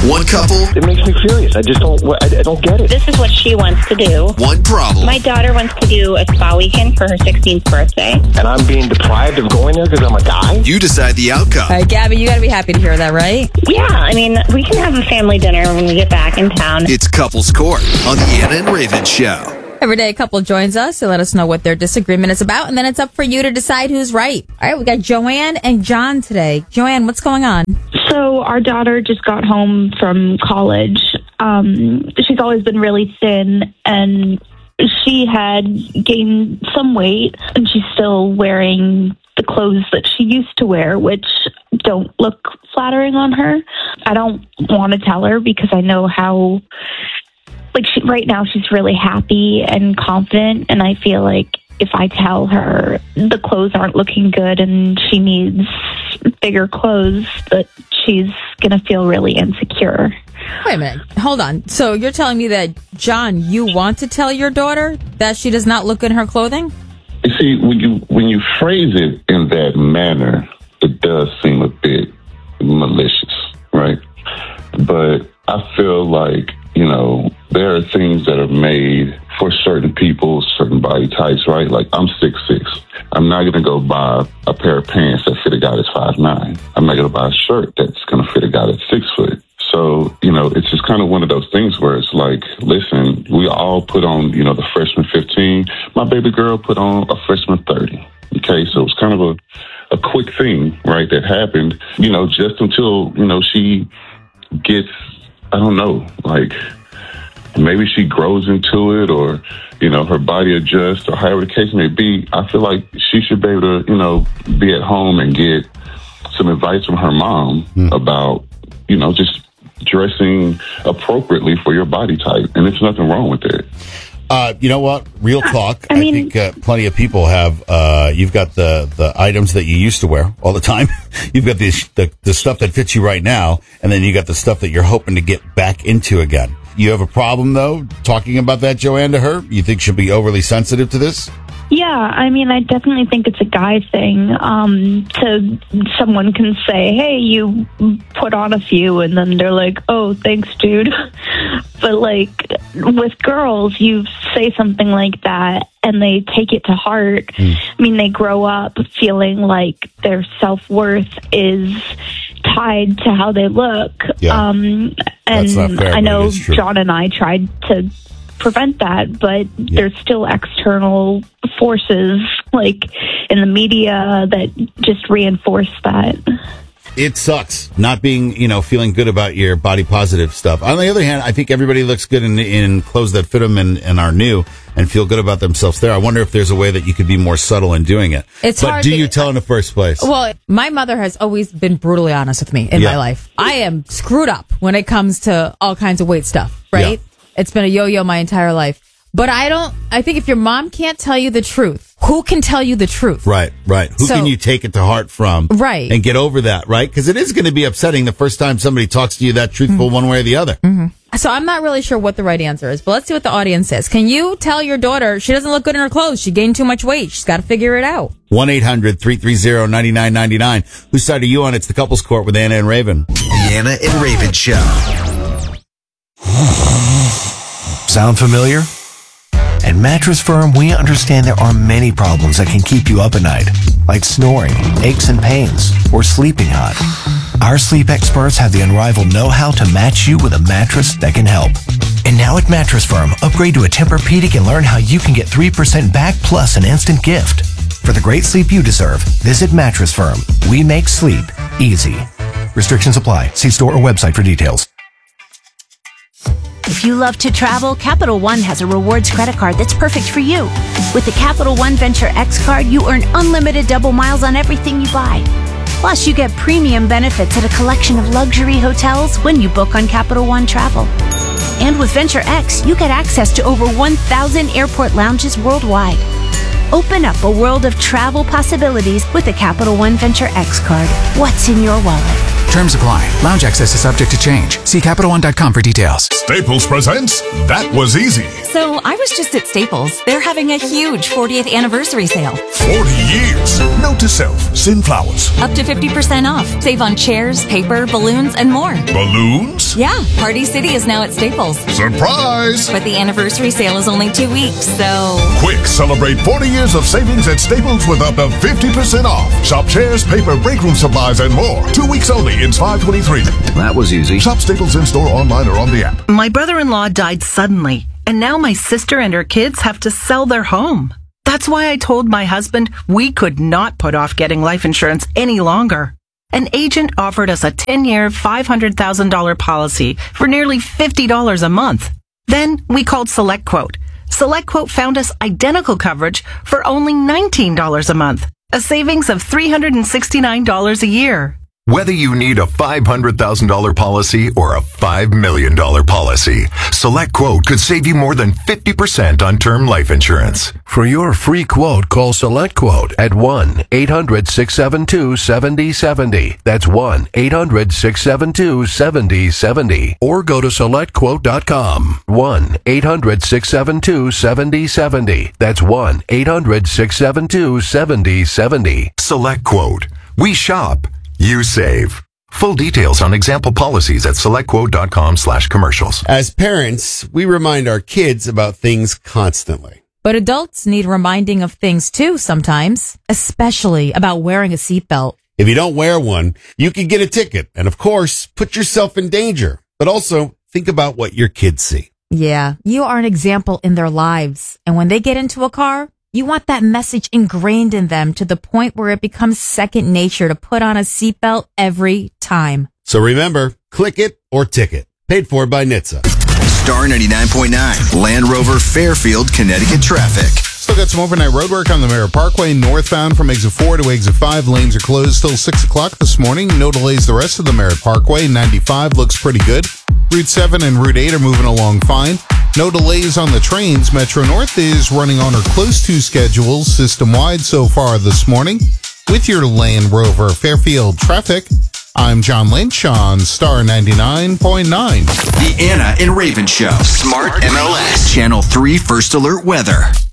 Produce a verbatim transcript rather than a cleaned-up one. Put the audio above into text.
One couple. It makes me furious. I just don't, I, I don't get it. This is what she wants to do. One problem. My daughter wants to do a spa weekend for her sixteenth birthday. And I'm being deprived of going there because I'm a guy? You decide the outcome. All right, Gabby, you got to be happy to hear that, right? Yeah, I mean, we can have a family dinner when we get back in town. It's Couples Court on the Anna and Raven Show. Every day a couple joins us to let us know what their disagreement is about, and then it's up for you to decide who's right. All right, we got Joanne and John today. Joanne, what's going on? So our daughter just got home from college. Um, she's always been really thin, and she had gained some weight, and she's still wearing the clothes that she used to wear, which don't look flattering on her. I don't want to tell her because I know how... Like, she, right now, she's really happy and confident, and I feel like if I tell her the clothes aren't looking good and she needs bigger clothes, that she's going to feel really insecure. Wait a minute. Hold on. So you're telling me that, John, you want to tell your daughter that she does not look good in her clothing? You see, when you when you phrase it in that manner, it does seem a bit malicious, right? But I feel like, you know, there are things that are made for certain people, certain body types, right? Like, I'm six six. I'm not going to go buy a pair of pants that fit a guy that's five nine. I'm not going to buy a shirt that's going to fit a guy that's six foot. So, you know, it's just kind of one of those things where it's like, listen, we all put on, you know, the freshman fifteen. My baby girl put on a freshman thirty. Okay, so it's kind of a, a quick thing, right, that happened, you know, just until, you know, she gets, I don't know, like... maybe she grows into it, or, you know, her body adjusts, or however the case may be. I feel like she should be able to, you know, be at home and get some advice from her mom mm. about, you know, just dressing appropriately for your body type. And there's nothing wrong with it. Uh, you know what? Real talk. I, mean, I think uh, plenty of people have. Uh, you've got the, the items that you used to wear all the time. You've got the, the the stuff that fits you right now, and then you got the stuff that you're hoping to get back into again. You have a problem, though, talking about that, Joanne, to her? You think she'll be overly sensitive to this? Yeah, I mean, I definitely think it's a guy thing. Um, so someone can say, hey, you put on a few, and then they're like, oh, thanks, dude. But, like, with girls, you say something like that, and they take it to heart. Mm. I mean, they grow up feeling like their self-worth is tied to how they look. Yeah. Um, and fair, I know John and I tried to prevent that, but yeah. there's still external forces like in the media that just reinforce that. It sucks not being, you know, feeling good about your body positive stuff. On the other hand, I think everybody looks good in, in clothes that fit them and, and are new and feel good about themselves there. I wonder if there's a way that you could be more subtle in doing it. It's but hard do to, you tell in the first place? Well, my mother has always been brutally honest with me in yeah. my life. I am screwed up when it comes to all kinds of weight stuff, right? Yeah. It's been a yo-yo my entire life. But I don't, I think if your mom can't tell you the truth, who can tell you the truth? Right, right. Who So- can you take it to heart from? Right. And get over that, right? Because it is going to be upsetting the first time somebody talks to you that truthful mm-hmm. one way or the other. Mm-hmm. So I'm not really sure what the right answer is, but let's see what the audience says. Can you tell your daughter she doesn't look good in her clothes? She gained too much weight. She's got to figure it out. one eight hundred three three zero nine nine nine nine. Whose side are you on? It's the Couples Court with Anna and Raven. The Anna and Raven Show. Sound familiar? At Mattress Firm, we understand there are many problems that can keep you up at night, like snoring, aches and pains, or sleeping hot. Our sleep experts have the unrivaled know-how to match you with a mattress that can help. And now at Mattress Firm, upgrade to a Tempur-Pedic and learn how you can get three percent back plus an instant gift. For the great sleep you deserve, visit Mattress Firm. We make sleep easy. Restrictions apply. See store or website for details. If you love to travel, Capital One has a rewards credit card that's perfect for you. With the Capital One Venture X card, you earn unlimited double miles on everything you buy. Plus, you get premium benefits at a collection of luxury hotels when you book on Capital One Travel. And with Venture X, you get access to over one thousand airport lounges worldwide. Open up a world of travel possibilities with the Capital One Venture X card. What's in your wallet? Terms apply. Lounge access is subject to change. See Capital One dot com for details. Staples presents That Was Easy. So I was just at Staples. They're having a huge fortieth anniversary sale. forty years. Note to self, send flowers. Up to fifty percent off. Save on chairs, paper, balloons, and more. Balloons? Yeah, Party City is now at Staples. Surprise! But the anniversary sale is only two weeks, so... Quick, celebrate forty years of savings at Staples with up to fifty percent off. Shop chairs, paper, break room supplies, and more. Two weeks only. It's five twenty-three. That was easy. Shop Staples in-store, online, or on the app. My brother-in-law died suddenly, and now my sister and her kids have to sell their home. That's why I told my husband we could not put off getting life insurance any longer. An agent offered us a ten-year, five hundred thousand dollars policy for nearly fifty dollars a month. Then we called SelectQuote. SelectQuote found us identical coverage for only nineteen dollars a month, a savings of three hundred sixty-nine dollars a year. Whether you need a five hundred thousand dollars policy or a five million dollars policy, SelectQuote could save you more than fifty percent on term life insurance. For your free quote, call SelectQuote at one eight hundred six seven two seven zero seven zero. That's one eight hundred six seven two seven zero seven zero. Or go to select quote dot com. one eight hundred six seven two seven zero seven zero. That's one eight hundred six seven two seven zero seven zero. SelectQuote. We shop. You save. Full details on example policies at selectquote.com slash commercials. As parents, we remind our kids about things constantly. But adults need reminding of things too sometimes, especially about wearing a seatbelt. If you don't wear one, you can get a ticket and, of course, put yourself in danger. But also, think about what your kids see. Yeah, you are an example in their lives. And when they get into a car, you want that message ingrained in them to the point where it becomes second nature to put on a seatbelt every time. So remember, click it or ticket. Paid for by N H T S A. Star ninety-nine point nine, Land Rover Fairfield, Connecticut traffic. Still got some overnight roadwork on the Merritt Parkway, northbound from exit four to exit five. Lanes are closed till six o'clock this morning. No delays the rest of the Merritt Parkway. ninety-five looks pretty good. Route seven and Route eight are moving along fine. No delays on the trains. Metro North is running on or close to schedule system-wide so far this morning. With your Land Rover Fairfield traffic, I'm John Lynch on Star ninety-nine point nine. The Anna and Raven Show. Smart M L S. Channel three First Alert Weather.